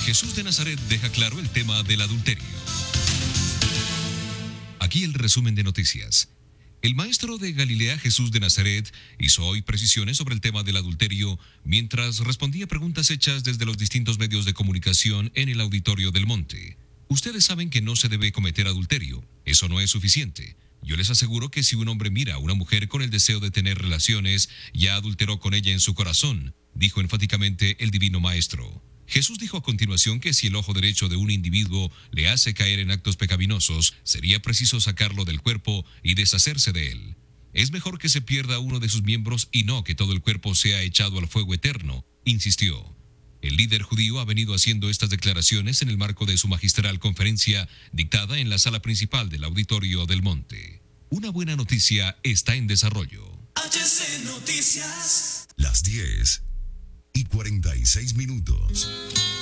Jesús de Nazaret deja claro el tema del adulterio. Aquí el resumen de noticias. El maestro de Galilea, Jesús de Nazaret, hizo hoy precisiones sobre el tema del adulterio mientras respondía preguntas hechas desde los distintos medios de comunicación en el Auditorio del Monte. Ustedes saben que no se debe cometer adulterio. Eso no es suficiente. Yo les aseguro que si un hombre mira a una mujer con el deseo de tener relaciones, ya adulteró con ella en su corazón, dijo enfáticamente el divino maestro. Jesús dijo a continuación que si el ojo derecho de un individuo le hace caer en actos pecaminosos, sería preciso sacarlo del cuerpo y deshacerse de él. Es mejor que se pierda uno de sus miembros y no que todo el cuerpo sea echado al fuego eterno, insistió. El líder judío ha venido haciendo estas declaraciones en el marco de su magistral conferencia dictada en la sala principal del Auditorio del Monte. Una buena noticia está en desarrollo. HC Noticias. Las 10:46.